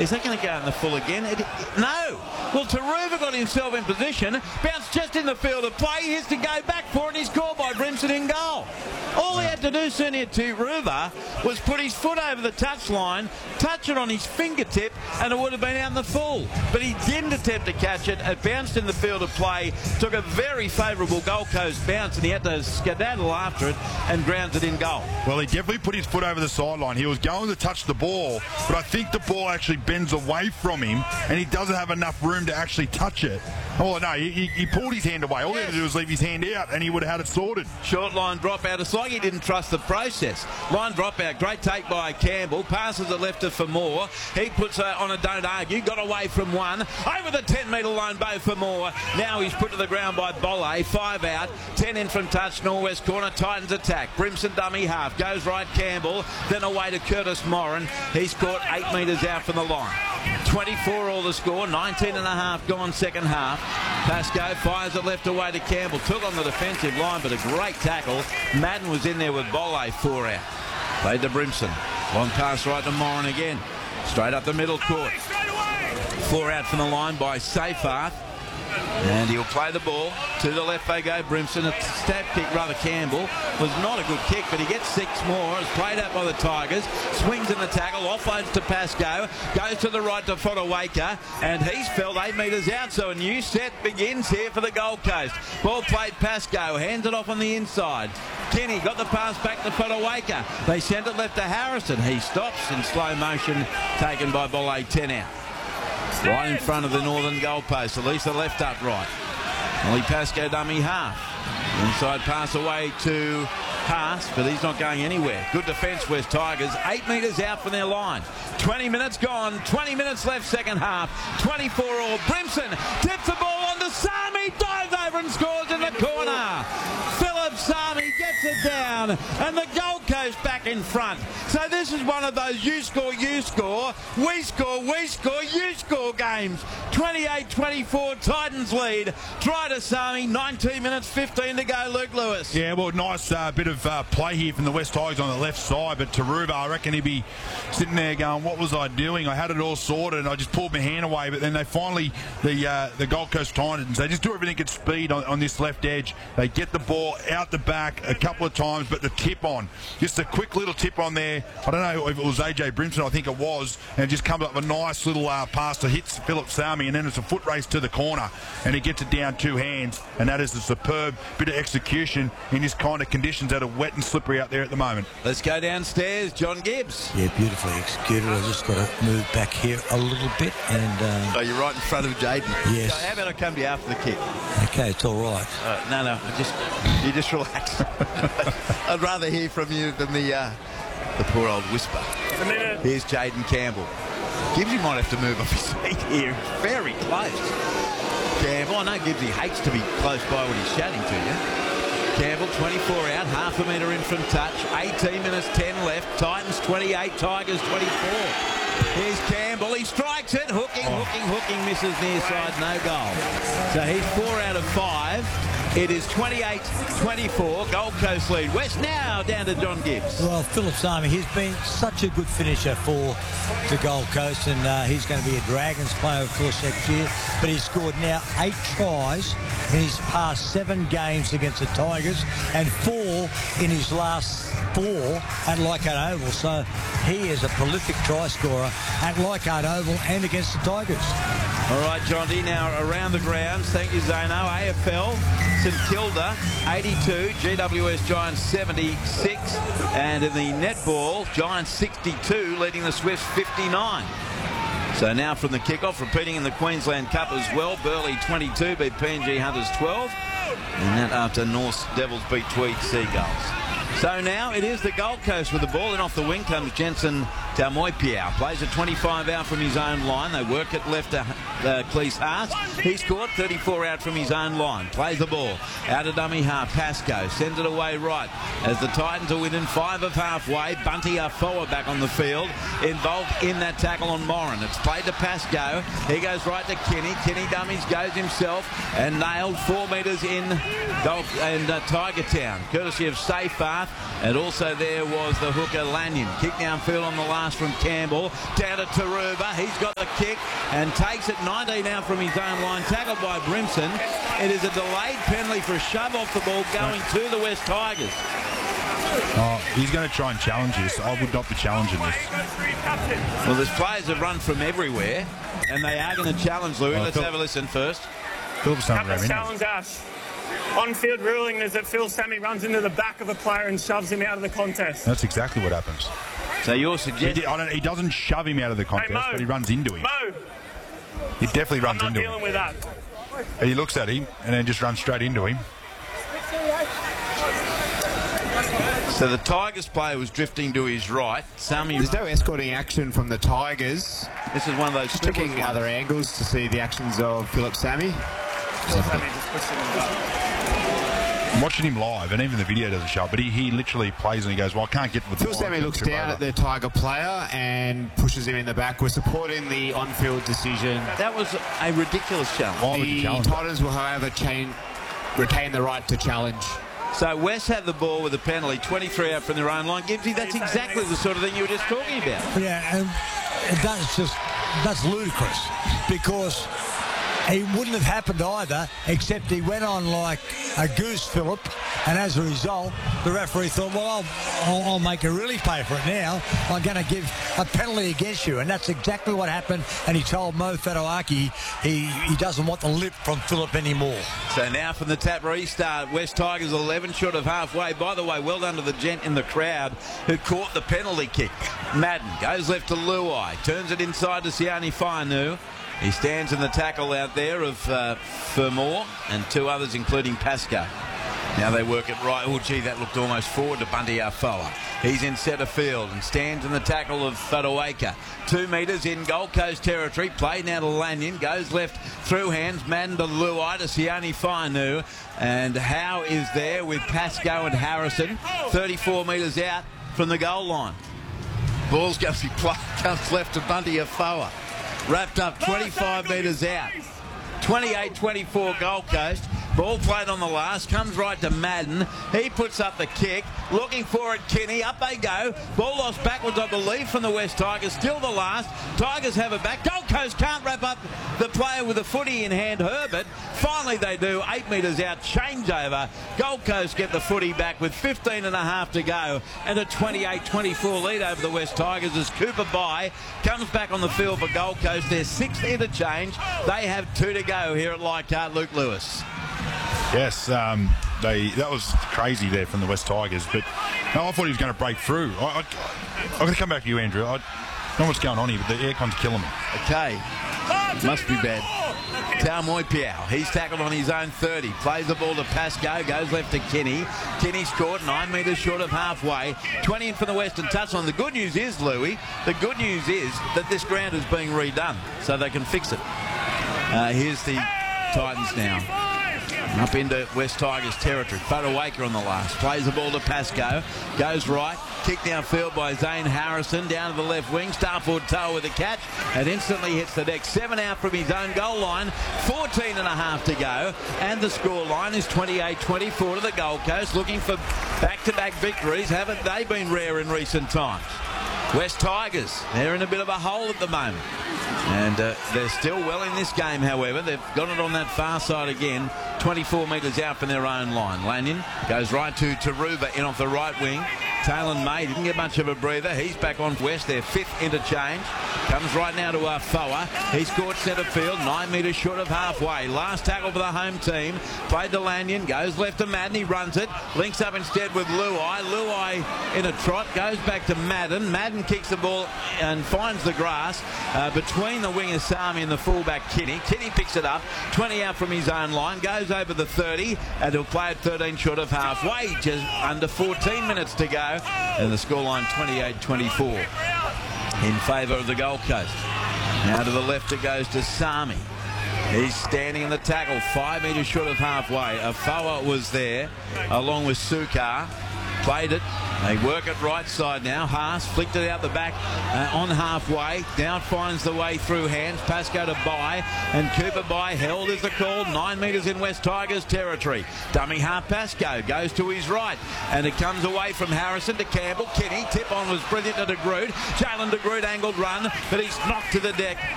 Is that going to go in the full again? No. Well, Taruva got himself in position, bounced just in the field of play. He has to go back for it. He's caught by Brimson in goal. All he had to do, Senior Taruva, was put his foot over the touchline, touch it on his fingertip, and it would have been out in the full. But he didn't attempt to catch it. It bounced in the field of play, took a very favourable Gold Coast bounce, and he had to skedaddle after it and grounds it in goal. Well, he definitely put his foot over the sideline. He was going to touch the ball, but I think the ball actually bends away from him, and he doesn't have enough room to actually touch it. Oh, no, he pulled his hand away. All he had to do was leave his hand out, and he would have had it sorted. Short line drop out. It's like he didn't trust the process. Line drop out. Great take by Campbell. Passes it left to Famore. He puts on a don't argue. Got away from one. Over the 10-metre line, Beau Famore. Now he's put to the ground by Bolle. 5 out. 10 in from touch. Norwest corner. Titans attack. Brimson dummy half. Goes right Campbell. Then away to Curtis Moran. He's caught 8 metres out from the line. 24 all the score. 19.5 gone second half. Pascoe fires it left away to Campbell. Took on the defensive line, but a great tackle. Madden was in there with Bolle. 4 out. Played to Brimson. Long pass right to Moran again. Straight up the middle court. 4 out from the line by Seyfarth. And he'll play the ball. To the left they go, Brimson. A stab kick, rather Campbell. Was not a good kick, but he gets 6 more. It's played out by the Tigers. Swings in the tackle. Offloads to Pascoe. Goes to the right to Fodawaker. And he's felled 8 metres out. So a new set begins here for the Gold Coast. Ball played Pascoe. Hands it off on the inside. Kenny got the pass back to Fodawaker. They send it left to Harrison. He stops in slow motion. Taken by Bolle. 10 out. Right in front of the northern goalpost. Elisa left upright. Ollie Pascoe dummy half. Inside pass away to Haas, but he's not going anywhere. Good defence, West Tigers. 8 metres out from their line. 20 minutes gone. 20 minutes left second half. 24 all. Brimson tips the ball onto Sami. Dives over and scores in the corner. Philip Sami gets it down. And the Gold Coast back in front. So this is one of those you score, we score, you score games. 28-24, Titans lead. Try to Sami, 19 minutes, 15 to go, Luke Lewis. Yeah, well, nice bit of play here from the West Tigers on the left side, but Taruva, I reckon he'd be sitting there going, what was I doing? I had it all sorted, and I just pulled my hand away, but then they finally, the Gold Coast Titans, they just do everything at speed on this left edge. They get the ball out the back a couple of times, but the tip on, just a quick little tip on there. I don't know if it was AJ Brimson, I think it was, and it just comes up with a nice little pass to hit Philip Sami, and then it's a foot race to the corner, and he gets it down 2 hands, and that is a superb bit of execution in this kind of conditions that are wet and slippery out there at the moment. Let's go downstairs, John Gibbs. Yeah, beautifully executed. I just got to move back here a little bit, and you're right in front of Jaden. Yes. So how about I come to you after the kick? Okay, it's all right. No, you just relax. I'd rather hear from you than the poor old whisper. Here's Jaden Campbell. Gibbsy might have to move off his feet here. Very close. Campbell, I know Gibbsy hates to be close by when he's chatting to you. Campbell, 24 out, half a metre in from touch. 18 minutes, 10 left. Titans 28, Tigers 24. Here's Campbell. He strikes it. Hooking, misses near side, no goal. So he's 4 out of 5. It is 28-24, Gold Coast lead. West now down to John Gibbs. Well, Philip Sami, he's been such a good finisher for the Gold Coast, and he's going to be a Dragons player, of course, next year. But he's scored now 8 tries in his past 7 games against the Tigers, and 4 in his last 4 at Leichhardt Oval. So he is a prolific try scorer at Leichhardt Oval and against the Tigers. All right, John D, now around the grounds. Thank you, Zano. AFL, St Kilda 82, GWS Giants 76, and in the netball, Giants 62, leading the Swifts 59. So now from the kickoff, repeating in the Queensland Cup as well, Burleigh 22 beat PNG Hunters 12, and that after North Devils beat Tweed Seagulls. So now it is the Gold Coast with the ball, and off the wing comes Jensen Taumoepiau. Plays at 25 out from his own line. They work it left to Cleese Haas. He's caught 34 out from his own line. Plays the ball out of dummy half. Pascoe sends it away right as the Titans are within 5 of halfway. Bunty Afoa back on the field, involved in that tackle on Moran. It's played to Pascoe. He goes right to Kenny. Kenny dummies, goes himself and nailed 4 metres in Tiger Town, courtesy of Seyfarth. And also there was the hooker Lanyon. Kick downfield on the last pass from Campbell down to Taruba. He's got the kick and takes it 19 out from his own line. Tackled by Brimson. It is a delayed penalty for a shove off the ball going to the West Tigers. Oh, he's going to try and challenge this. I would not be challenging this. Well, there's players that run from everywhere, and they are going to challenge Louis. Let's have a listen first. Phil's challenge us. On-field ruling is that Phil Sammy runs into the back of a player and shoves him out of the contest. That's exactly what happens. So you're suggesting... He doesn't shove him out of the contest, but he runs into him. Mo! He definitely runs into him. I'm not dealing with that. He looks at him and then just runs straight into him. So the Tigers player was drifting to his right. There's no escorting action from the Tigers. This is one of those... Just looking other angles to see the actions of Philip Sammy. I'm watching him live, and even the video doesn't show it, but he literally plays and he goes, well, I can't get with the Phil Sammy looks down at the Tiger player and pushes him in the back. We're supporting the on-field decision. That was a ridiculous challenge. The Titans will, however, retain the right to challenge. So West have the ball with a penalty, 23 out from their own line. Gibbsy, that's exactly the sort of thing you were just talking about. Yeah, and that's ludicrous, because it wouldn't have happened either, except he went on like a goose, Philip, and as a result, the referee thought, well, I'll make you really pay for it now. I'm going to give a penalty against you, and that's exactly what happened, and he told Mo Fatoaki he doesn't want the lip from Philip anymore. So now from the tap restart, West Tigers 11 short of halfway. By the way, well done to the gent in the crowd who caught the penalty kick. Madden goes left to Luai, turns it inside to Sione Fainu. He stands in the tackle out there of Fermor and two others, including Pascoe. Now they work it right. Oh, gee, that looked almost forward to Bunty Afoa. He's in centre field and stands in the tackle of Whatuaka. 2 metres in Gold Coast territory. Play now to Lanyon. Goes left through hands. Madden to Luai to Sione Fainu. And Howe is there with Pascoe and Harrison. 34 metres out from the goal line. Ball's going to be played. Comes left to Bunty Afoa. Wrapped up 25 metres out. 28-24 Gold Coast. Ball played on the last, comes right to Madden. He puts up the kick, looking for it, Kinney. Up they go. Ball lost backwards, I believe, from the West Tigers. Still the last. Tigers have it back. Gold Coast can't wrap up the player with a footy in hand, Herbert. Finally they do. 8 metres out, changeover. Gold Coast get the footy back with 15 and a half to go, and a 28-24 lead over the West Tigers as Cooper Bye comes back on the field for Gold Coast. Their 6th interchange. They have 2 to go here at Leichhardt. Luke Lewis. Yes, that was crazy there from the West Tigers, but no, I thought he was going to break through. I've got to come back to you, Andrew. I don't know what's going on here, but the aircon's killing me. Okay, must be bad. Tau Moipiao, he's tackled on his own 30, plays the ball to Pascoe, goes left to Kinney. Kinney scored 9 metres short of halfway. 20 in from the Western touchline. The good news is, Louis, the good news is that this ground is being redone, so they can fix it. Here's the Titans now. Up into West Tigers territory. Whatuaka on the last. Plays the ball to Pascoe. Goes right. Kicked downfield by Zane Harrison. Down to the left wing. Starford Toa with a catch. And instantly hits the deck. 7 out from his own goal line. 14 and a half to go. And the score line is 28-24 to the Gold Coast. Looking for back-to-back victories. Haven't they been rare in recent times? West Tigers, they're in a bit of a hole at the moment. And they're still well in this game, however. They've got it on that far side again. 24 metres out from their own line. Lanyon goes right to Taruba in off the right wing. Talon May didn't get much of a breather. He's back on West, their 5th interchange. Comes right now to Afoa. He scored centre field, 9 metres short of halfway. Last tackle for the home team. Played to Lanyon, goes left to Madden. He runs it. Links up instead with Luai. Luai in a trot, goes back to Madden. Madden kicks the ball and finds the grass between the winger Sami and the fullback Kinney. Kinney picks it up, 20 out from his own line, goes over the 30, and he'll play at 13 short of halfway. Just under 14 minutes to go, and the scoreline 28-24 in favour of the Gold Coast. Now to the left it goes to Sami. He's standing in the tackle, 5 metres short of halfway. Afoa was there, along with Sukar. Played it. They work it right side now. Haas flicked it out the back on halfway. Now it finds the way through hands. Pascoe to Bye, and Cooper Bye held is the call. 9 metres in West Tigers territory. Dummy half Pascoe goes to his right, and it comes away from Harrison to Campbell. Kenny, tip on was brilliant to De Groot. Jalen De Groot angled run, but he's knocked to the deck